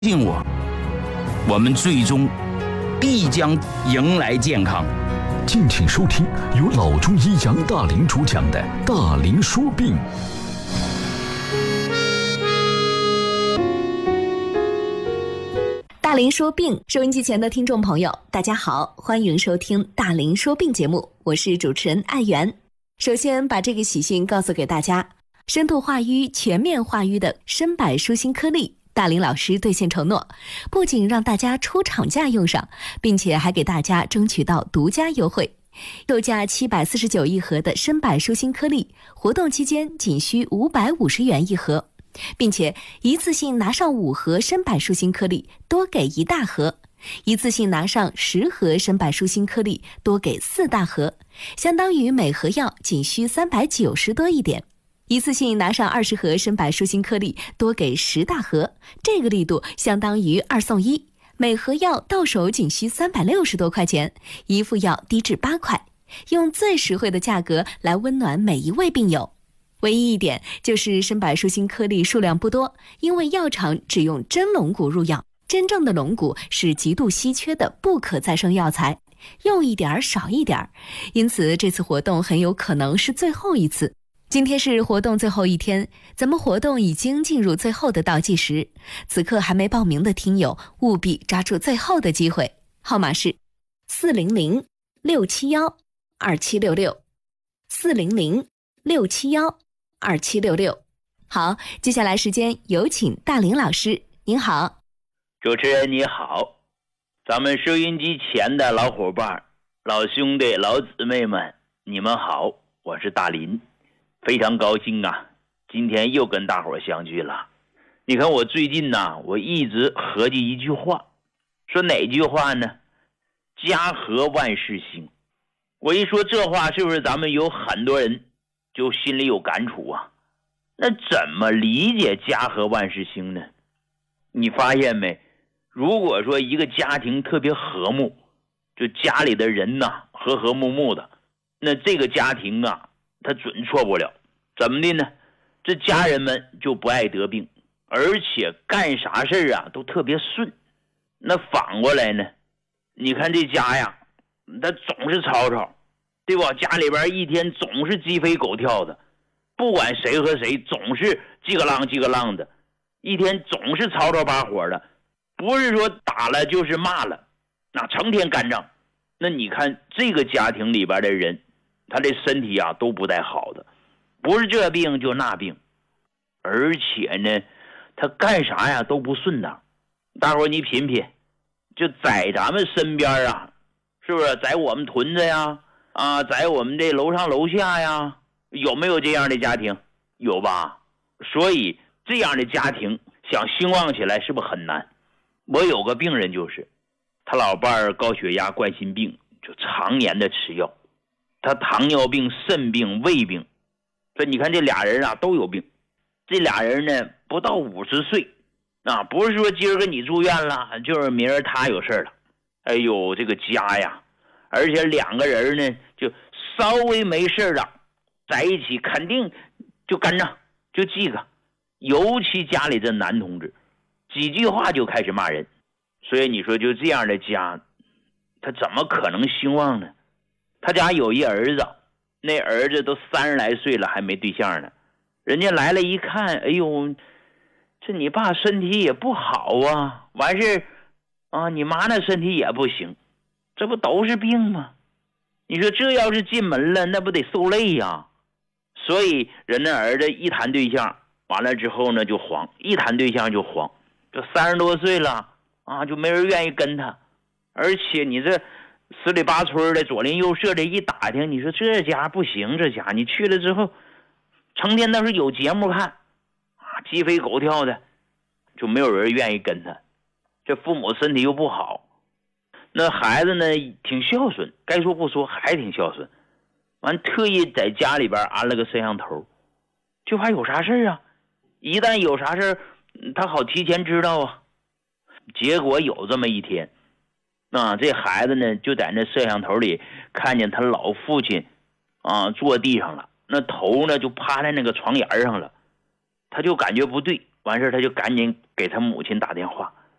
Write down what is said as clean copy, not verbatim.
信我们最终必将迎来健康。 敬请收听由老中医杨大林主讲的《大林说病》。 大林说病，收音机前的听众朋友，大家好，欢迎收听大林说病节目，我是主持人艾媛。首先把这个喜讯告诉给大家，深度化瘀、全面化瘀的参柏舒心颗粒，大林老师兑现承诺，不仅让大家出厂价用上，并且还给大家争取到独家优惠。售价749一盒的参柏舒心颗粒，活动期间仅需550元一盒，并且一次性拿上5盒参柏舒心颗粒，多给1大盒；一次性拿上10盒参柏舒心颗粒，多给4大盒，相当于每盒药仅需390多一点。一次性拿上20盒参柏舒心颗粒，多给10大盒，这个力度相当于2送1，每盒药到手仅需360多块钱，一副药低至8块，用最实惠的价格来温暖每一位病友。唯一一点就是参柏舒心颗粒数量不多，因为药厂只用真龙骨入药，真正的龙骨是极度稀缺的不可再生药材，用一点少一点，因此这次活动很有可能是最后一次。今天是活动最后一天，咱们活动已经进入最后的倒计时，此刻还没报名的听友务必抓住最后的机会，号码是400-671-2766，400-671-2766。好，接下来时间有请大林老师，您好。 主持人你好，咱们收音机前的老伙伴、老兄弟、老姊妹们，你们好，我是大林。非常高兴啊，今天又跟大伙相聚了。你看我最近呢，我一直合计一句话，说哪句话呢？家和万事兴。我一说这话，是不是咱们有很多人就心里有感触啊？那怎么理解家和万事兴呢？你发现没，如果说一个家庭特别和睦，就家里的人呐和和睦睦的，那这个家庭啊他准错不了。怎么的呢？这家人们就不爱得病，而且干啥事啊都特别顺。那反过来呢，你看这家呀，他总是吵吵，对吧？家里边一天总是鸡飞狗跳的，不管谁和谁总是叽个浪的，一天总是吵吵把火的，不是说打了就是骂了，那成天干仗。那你看这个家庭里边的人，他的身体啊都不太好的，不是这病就那病，而且呢他干啥呀都不顺当。大伙你品品，就在咱们身边啊，是不是在我们屯子呀在我们这楼上楼下呀，有没有这样的家庭？有吧？所以这样的家庭想兴旺起来是不是很难？我有个病人，就是他老伴儿高血压冠心病，就常年的吃药，他糖尿病、肾病、胃病，所以你看这俩人啊都有病。这俩人呢不到50岁啊，不是说今儿个你住院了，就是明儿他有事了。哎呦，这个家呀，而且两个人呢就稍微没事了在一起肯定就干仗就记个，尤其家里这男同志几句话就开始骂人。所以你说就这样的家他怎么可能兴旺呢？他家有一儿子，那儿子都30来岁了还没对象呢，人家来了一看，哎呦，这你爸身体也不好啊，完事啊你妈那身体也不行，这不都是病吗？你说这要是进门了那不得受累呀。所以人家儿子一谈对象完了之后呢就黄，一谈对象就黄，就30多岁了啊，就没人愿意跟他。而且你这十里八村的左邻右舍的一打听，你说这家不行，这家你去了之后成天倒是有节目看啊，鸡飞狗跳的，就没有人愿意跟他。这父母身体又不好，那孩子呢挺孝顺，该说不说还挺孝顺，完特意在家里边安了个摄像头，就怕有啥事啊，一旦有啥事他好提前知道啊。结果有这么一天啊，这孩子呢就在那摄像头里看见他老父亲啊坐地上了，那头呢就趴在那个床沿上了，他就感觉不对，完事他就赶紧给他母亲打电话，